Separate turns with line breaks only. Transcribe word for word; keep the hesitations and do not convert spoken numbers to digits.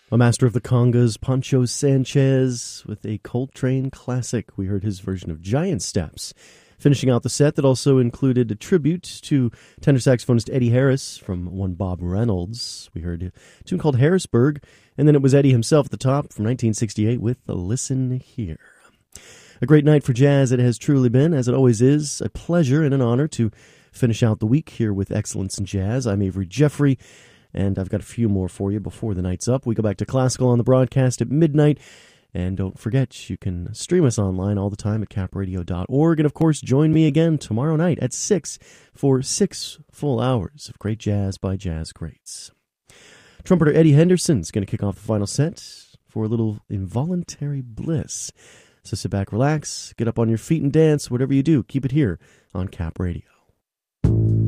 A master of the congas, Pancho Sanchez, with a Coltrane classic. We heard his version of Giant Steps. Finishing out the set that also included a tribute to tenor saxophonist Eddie Harris from one Bob Reynolds. We heard a tune called Harrisburg, and then it was Eddie himself at the top from nineteen sixty-eight with Listen Here. A great night for jazz it has truly been, as it always is. A pleasure and an honor to finish out the week here with Excellence in Jazz. I'm Avery Jeffrey, and I've got a few more for you before the night's up. We go back to classical on the broadcast at midnight. And don't forget, you can stream us online all the time at cap radio dot org. And, of course, join me again tomorrow night at six for six full hours of great jazz by jazz greats. Trumpeter Eddie Henderson is going to kick off the final set for a little involuntary bliss. So sit back, relax, get up on your feet and dance. Whatever you do, keep it here on Cap Radio.